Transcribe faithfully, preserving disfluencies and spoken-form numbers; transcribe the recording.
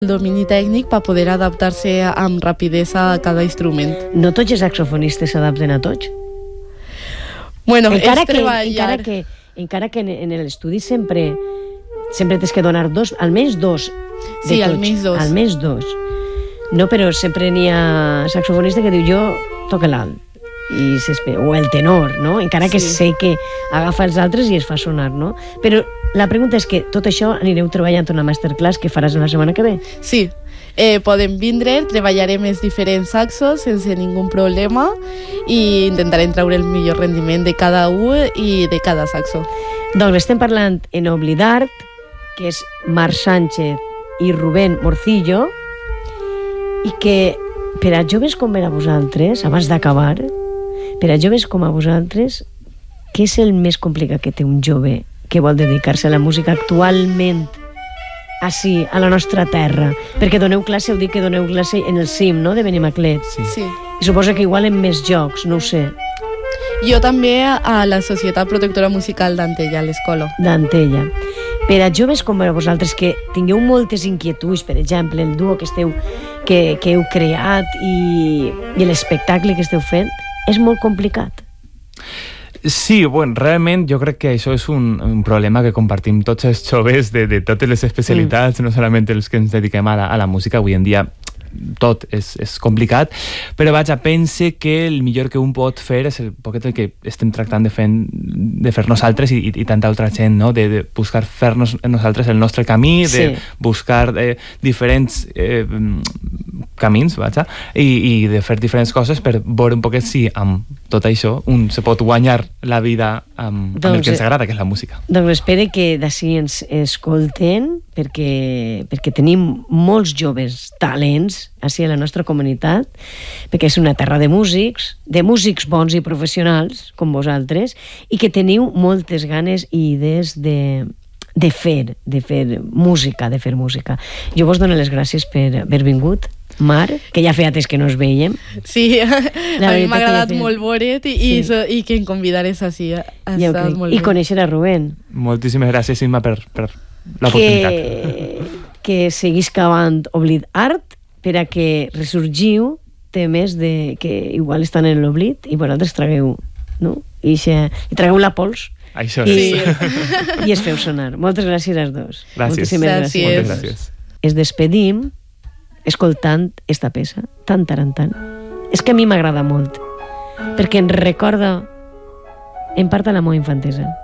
el domini tècnic per poder adaptar-se amb rapidesa a cada instrument. No tots els saxofonistes s'adapten a tots. Bueno, encara és que, treballar. encara que, encara que en, en l'estudi sempre sempre tens que donar dos, almenys dos de Sí, tots. almenys dos. Almenys dos. No, però sempre n'hi ha saxofonista que diu jo toco l'alt i o el tenor, no? Encara que Sí. sé que agafa els altres i es fa sonar, no? Però la pregunta és que tot això anireu treballant en una masterclass que faràs la setmana que ve. Sí, eh, podem vindre, treballarem els diferents saxos sense ningú problema i intentarem treure el millor rendiment de cada un i de cada saxo. Doncs estem parlant en Oblidart, que és Marc Sánchez i Rubén Morcillo, i que per a joves com per a vosaltres, abans d'acabar, per a joves com a vosaltres, què és el més complicat que té un jove que vol dedicar-se a la música actualment així, a la nostra terra? Perquè doneu classe, heu dit que doneu classe en el cim, no?, de Benimaclet. Sí. Sí. I suposo que igual en més jocs, no ho sé, Jo també a la Societat Protectora Musical d'Antella, a l'escola. d'Antella. Per a joves com a vosaltres que tingueu moltes inquietuds, per exemple, el duo que esteu que, que heu creat i, i l'espectacle que esteu fent, és molt complicat. Sí, bueno, realment jo crec que això és un, un problema que compartim tots els joves de, de totes les especialitats, mm. no solament els que ens dediquem a la, a la música. Avui en dia tot és, és complicat, però vaja, pense que el millor que un pot fer és el poquet el que estem tractant de fer, de fer nosaltres i, i, i tanta altra gent, no? de, de buscar fer-nos nosaltres el nostre camí, Sí. de buscar eh, diferents eh, camins, vaja, i, i de fer diferents coses per veure un poquet si amb tot això un se pot guanyar la vida amb, amb el Doncs, que ens agrada, que és la música. Doncs espero que d'ací ens escolten, perquè, perquè tenim molts joves talents així a la nostra comunitat, perquè és una terra de músics, de músics bons i professionals, com vosaltres, i que teniu moltes ganes i idees de, de fer, de fer música, de fer música. Jo vos dono les gràcies per haver vingut, Mar, que ja feia temps que no es veiem. Sí, a mi m'ha agradat que ja molt veure't i, Sí. i, so- i que em convidares així. Ha Ja ho estat crec. molt I bé. conèixer a Rubén. Moltíssimes gràcies, Imma, per, per l'oportunitat. Que, que seguís cavant Oblit Art per a que ressorgiu temes de, que igual estan en l'oblit i vosaltres tragueu, no? I, xe, i tragueu la pols Això i, és. i es feu sonar. Moltes gràcies als dos. Gràcies. Moltíssimes Gràcies. gràcies. Moltes gràcies. Es despedim escoltant esta peça, tan tarantant. És que a mi m'agrada molt, perquè em recorda en part a la meva infantesa.